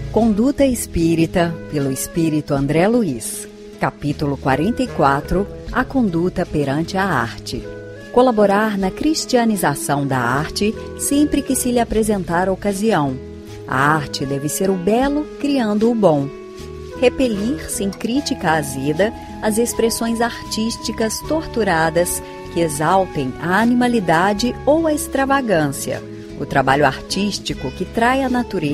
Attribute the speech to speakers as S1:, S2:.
S1: Conduta Espírita, pelo Espírito André Luiz. Capítulo 44. A conduta perante a arte. Colaborar na cristianização da arte sempre que se lhe apresentar ocasião. A arte deve ser o belo criando o bom. Repelir, sem crítica azida, as expressões artísticas torturadas que exaltem a animalidade ou a extravagância. O trabalho artístico que trai a natureza